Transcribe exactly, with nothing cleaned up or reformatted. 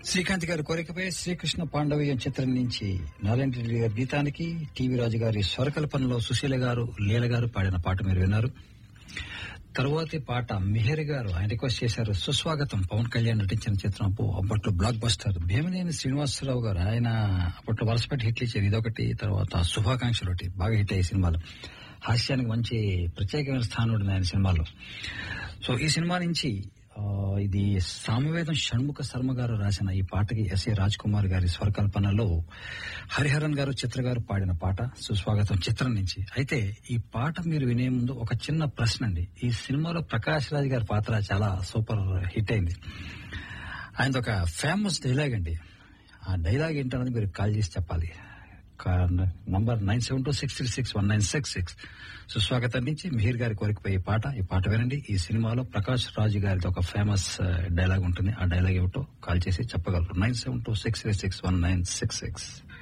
శ్రీకాంత్ గారి కోరికపై శ్రీకృష్ణ పాండవీయం చిత్రం నుంచి నారాయణ రెడ్డి గారి గీతానికి టీవీ రాజు గారి స్వరకల్పనలో సుశీల గారు లీల గారు పాడిన పాట మీరు విన్నారు. తరువాతి పాట మిహిర్ గారు ఆయన రిక్వెస్ట్ చేశారు. సుస్వాగతం పవన్ కళ్యాణ్ నటించిన చిత్రం అప్పట్లో బ్లాక్ బస్టర్. భీమనేని శ్రీనివాసరావు గారు ఆయన అప్పట్లో వరుసపెట్టి హిట్లు ఇచ్చారు. ఇదొకటి, తర్వాత శుభాకాంక్షలు ఒకటి బాగా హిట్ అయ్యే సినిమాలు. హాస్యానికి మంచి ప్రత్యేకమైన స్థానం ఉంటుంది ఆయన సినిమాలో. సో ఈ సినిమా నుంచి ఇది సామవేదం షణ్ముఖ శర్మ గారు రాసిన ఈ పాటకి ఎస్ఏ రాజ్ కుమార్ గారి స్వరకల్పనలో హరిహరన్ గారు చిత్ర గారు పాడిన పాట సుస్వాగతం చిత్రం నుంచి. అయితే ఈ పాట మీరు వినే ముందు ఒక చిన్న ప్రశ్న అండి. ఈ సినిమాలో ప్రకాష్ రాజ్ గారి పాత్ర చాలా సూపర్ హిట్ అయింది. ఆయనది ఒక ఫేమస్ డైలాగ్ అండి. ఆ డైలాగ్ ఏంటన్నది మీరు కాల్ చేసి చెప్పాలి. Number nine seven two six three six one nine six six. సుస్వాగతం నుంచి మిహిర్ గారి కోరికపై పాట. ఈ పాట వినండి. ఈ సినిమాలో ప్రకాష్ రాజు గారిది ఒక ఫేమస్ డైలాగ్ ఉంటుంది. ఆ డైలాగ్ ఏమిటో కాల్ చేసి చెప్పగలరు. Nine seven two six three six one nine six six.